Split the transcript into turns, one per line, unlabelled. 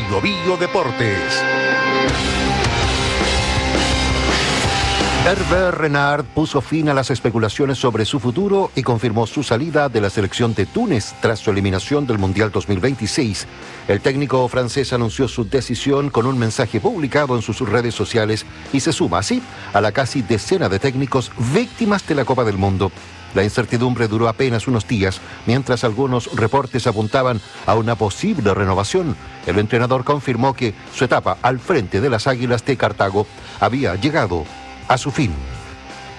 Bio Deportes. Hervé Renard puso fin a las especulaciones sobre su futuro y confirmó su salida de la selección de Túnez tras su eliminación del Mundial 2026. El técnico francés anunció su decisión con un mensaje publicado en sus redes sociales y se suma así a la casi decena de técnicos víctimas de la Copa del Mundo. La incertidumbre duró apenas unos días, mientras algunos reportes apuntaban a una posible renovación. El entrenador confirmó que su etapa al frente de las Águilas de Cartago había llegado a su fin.